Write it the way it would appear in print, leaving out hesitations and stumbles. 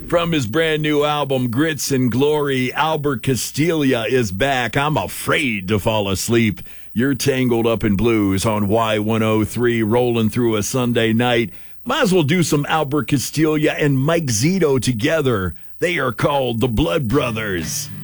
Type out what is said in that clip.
From his brand new album, Grits and Glory, Albert Castiglia is back. I'm afraid to fall asleep. You're tangled up in blues on Y103, rolling through a Sunday night. Might as well do some Albert Castiglia and Mike Zito together. They are called the Blood Brothers.